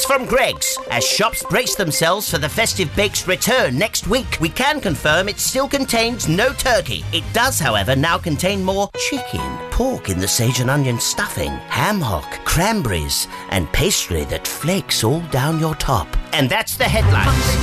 news from Greggs. As shops brace themselves for the festive bake's return next week, we can confirm it still contains no turkey. It does, however, now contain more chicken, pork in the sage and onion stuffing, ham hock, cranberries, and pastry that flakes all down your top. And that's the headlines.